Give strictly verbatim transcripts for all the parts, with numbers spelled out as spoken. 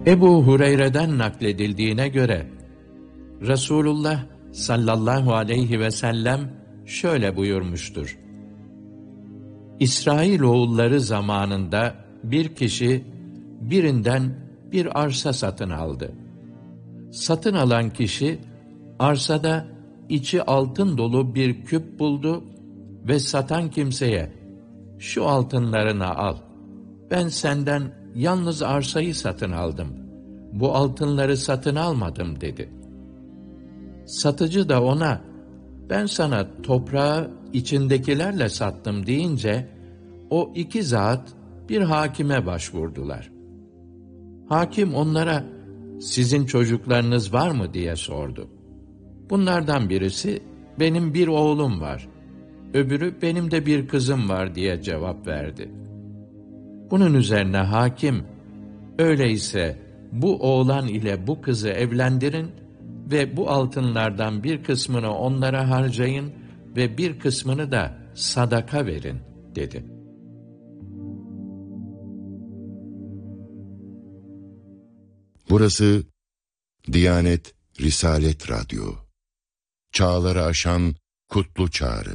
Ebu Hureyre'den nakledildiğine göre Resulullah sallallahu aleyhi ve sellem şöyle buyurmuştur: İsrailoğulları zamanında bir kişi birinden bir arsa satın aldı. Satın alan kişi arsada içi altın dolu bir küp buldu ve satan kimseye "Şu altınlarını al. Ben senden yalnız arsayı satın aldım. Bu altınları satın almadım" dedi. Satıcı da ona "Ben sana toprağı içindekilerle sattım" deyince o iki zat bir hakime başvurdular. Hakim onlara "Sizin çocuklarınız var mı?" diye sordu. Bunlardan birisi "Benim bir oğlum var." Öbürü "Benim de bir kızım var" diye cevap verdi. Bunun üzerine hakim, "Öyleyse bu oğlan ile bu kızı evlendirin ve bu altınlardan bir kısmını onlara harcayın ve bir kısmını da sadaka verin" dedi. Burası Diyanet Risalet Radyo. Çağları aşan kutlu çağrı.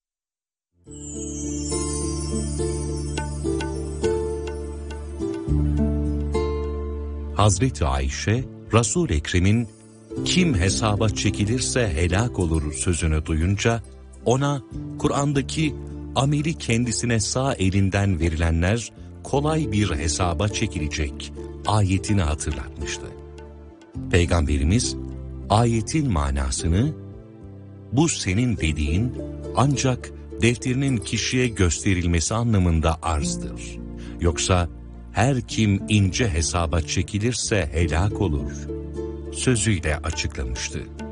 Hazreti Ayşe, Resul-i Ekrem'in "Kim hesaba çekilirse helak olur" sözünü duyunca ona Kur'an'daki ameli kendisine sağ elinden verilenler kolay bir hesaba çekilecek ayetini hatırlatmıştı. Peygamberimiz ayetin manasını "Bu senin dediğin ancak defterinin kişiye gösterilmesi anlamında arzdır. Yoksa her kim ince hesaba çekilirse helak olur" sözüyle açıklamıştı.